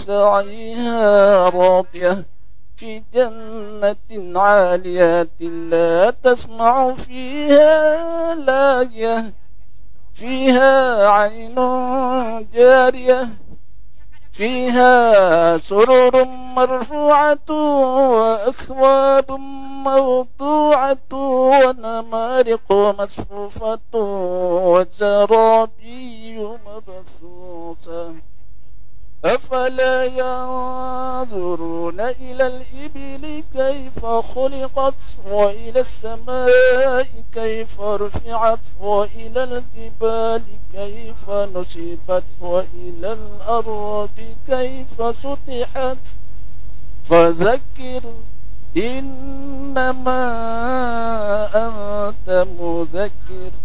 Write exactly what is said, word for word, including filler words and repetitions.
سعيها راضية في جنة عالية لا تسمع فيها لاغية فيها عين جارية فيها سرر مرفوعة وأكواب موضوعة ونمارق مصفوفة وزرابي مبثوثة أفلا ينظرون إلى الإبل كيف خلقت وإلى السماء كيف رفعت وإلى الجبال كيف نصبت وإلى الأرض كيف سطحت فذكر إنما أنت مذكر